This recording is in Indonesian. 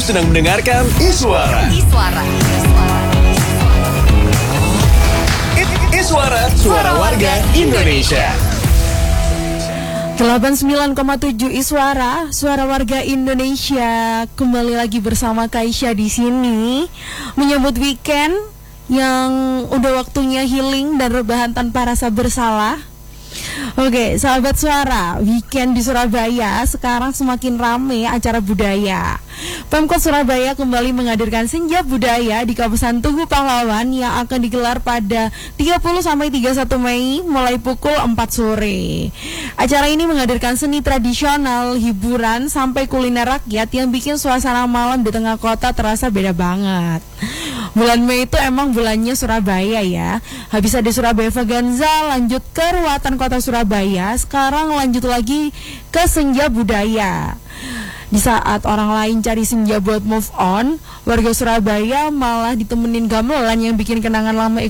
sedang mendengarkan Iswara. Iswara, suara warga Indonesia. 89,7 Iswara, suara warga Indonesia. Kembali lagi bersama Kaisya di sini, menyambut weekend yang udah waktunya healing dan rebahan tanpa rasa bersalah. Oke, sahabat suara, weekend di Surabaya sekarang semakin ramai acara budaya. Pemkot Surabaya kembali menghadirkan Senja Budaya di kawasan Tugu Pahlawan yang akan digelar pada 30-31 Mei mulai pukul 4 sore. Acara ini menghadirkan seni tradisional, hiburan, sampai kuliner rakyat yang bikin suasana malam di tengah kota terasa beda banget. Bulan Mei itu emang bulannya Surabaya ya. Habis ada Surabaya Vaganza, lanjut ke Ruatan Kota Surabaya. Sekarang lanjut lagi ke Senja Budaya. Di saat orang lain cari senja buat move on, warga Surabaya malah ditemenin gamelan yang bikin kenangan lama